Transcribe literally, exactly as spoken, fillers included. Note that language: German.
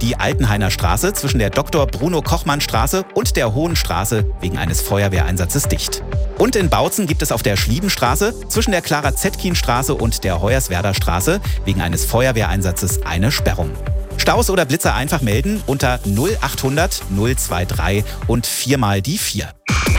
Die Altenhainer Straße zwischen der Doktor Bruno Kochmann Straße und der Hohen Straße wegen eines Feuerwehreinsatzes dicht. Und in Bautzen gibt es auf der Schliebenstraße zwischen der Clara-Zetkin-Straße und der Hoyerswerda Straße wegen eines Feuerwehreinsatzes eine Sperrung. Staus oder Blitzer einfach melden unter null achthundert null drei drei und viermal die vier.